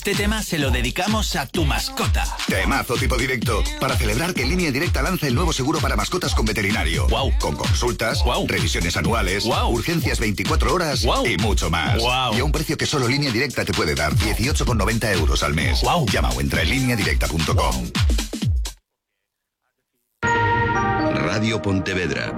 Este tema se lo dedicamos a tu mascota. Temazo tipo directo. Para celebrar que Línea Directa lanza el nuevo seguro para mascotas con veterinario. Wow. Con consultas, revisiones anuales, urgencias 24 horas y mucho más. Y a un precio que solo Línea Directa te puede dar, 18,90 € al mes. Llama o entra en lineadirecta.com. Radio Pontevedra.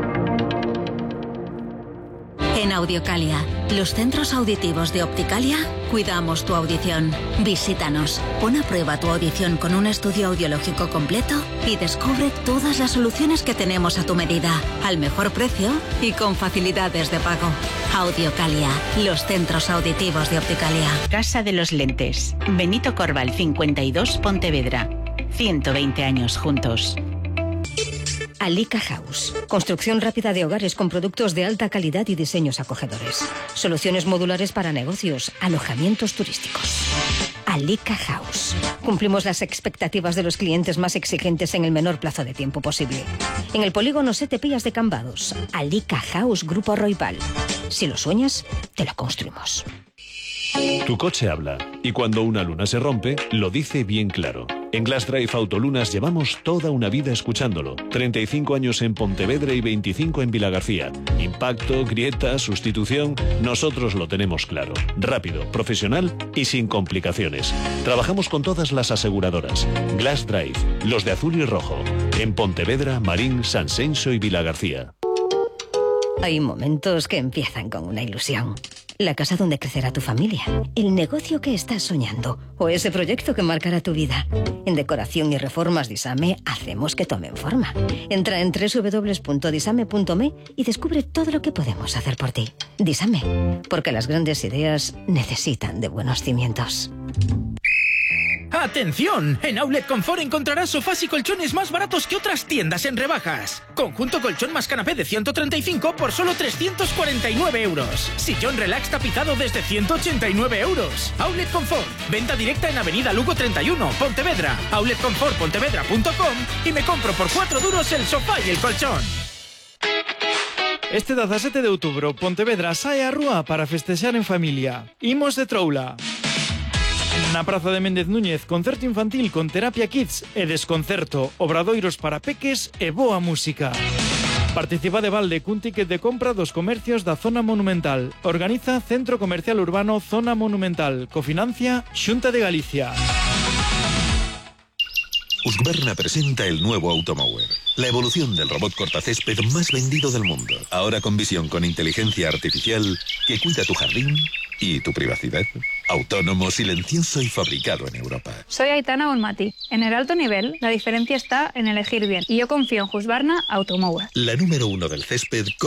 En Audiocalia, los centros auditivos de Opticalia, cuidamos tu audición. Visítanos, pon a prueba tu audición con un estudio audiológico completo y descubre todas las soluciones que tenemos a tu medida, al mejor precio y con facilidades de pago. Audiocalia, los centros auditivos de Opticalia. Casa de los Lentes, Benito Corval 52, Pontevedra. 120 años juntos. Alica House. Construcción rápida de hogares con productos de alta calidad y diseños acogedores. Soluciones modulares para negocios, alojamientos turísticos. Alica House. Cumplimos las expectativas de los clientes más exigentes en el menor plazo de tiempo posible. En el polígono Sete Pillas de Cambados. Alica House Grupo Roipal. Si lo sueñas, te lo construimos. Tu coche habla, y cuando una luna se rompe, lo dice bien claro. En Glass Drive Autolunas llevamos toda una vida escuchándolo. 35 años en Pontevedra y 25 en Vilagarcía. Impacto, grietas, sustitución, nosotros lo tenemos claro. Rápido, profesional y sin complicaciones. Trabajamos con todas las aseguradoras. Glass Drive, los de azul y rojo. En Pontevedra, Marín, Sanxenxo y Vilagarcía. Hay momentos que empiezan con una ilusión. La casa donde crecerá tu familia, el negocio que estás soñando o ese proyecto que marcará tu vida. En Decoración y Reformas Disame hacemos que tomen forma. Entra en www.disame.me y descubre todo lo que podemos hacer por ti. Disame, porque las grandes ideas necesitan de buenos cimientos. ¡Atención! En Outlet Confort encontrarás sofás y colchones más baratos que otras tiendas en rebajas. Conjunto colchón más canapé de 135 por solo 349 €. Sillón relax tapizado desde 189 €. Outlet Confort. Venta directa en Avenida Lugo 31, Pontevedra. outletconfortpontevedra.com y me compro por 4 duros el sofá y el colchón. Este 17 de outubro, Pontevedra sae á rúa para festexar en familia. Imos de troula. Na Praza de Méndez Núñez, concerto infantil con Terapia Kids e desconcerto, obradoiros para peques e boa música. Participa de balde cun ticket de compra dos comercios da Zona Monumental. Organiza Centro Comercial Urbano Zona Monumental. Cofinancia Xunta de Galicia. Husqvarna presenta el nuevo Automower, la evolución del robot cortacésped más vendido del mundo. Ahora con visión con inteligencia artificial que cuida tu jardín y tu privacidad. Autónomo, silencioso y fabricado en Europa. Soy Aitana Bonmati. En el alto nivel, la diferencia está en elegir bien. Y yo confío en Husqvarna Automower. La número 1 del césped.